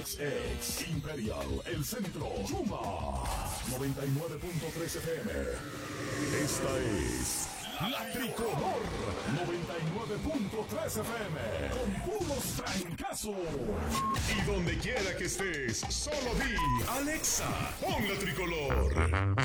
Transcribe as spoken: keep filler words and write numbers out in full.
X X, Imperial, El Centro, Yuma, noventa y nueve punto tres F M. Esta es La Tricolor, noventa y nueve punto tres F M, con puros trancazos. Y donde quiera que estés, solo di, Alexa, pon La Tricolor.